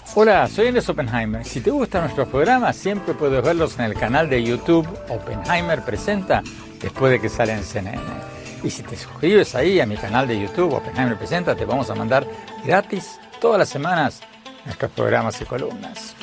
Hola, soy Andrés Oppenheimer. Si te gustan nuestros programas, siempre puedes verlos en el canal de YouTube Oppenheimer Presenta, después de que salen en CNN. Y si te suscribes ahí a mi canal de YouTube Oppenheimer Presenta, te vamos a mandar gratis todas las semanas nuestros programas y columnas.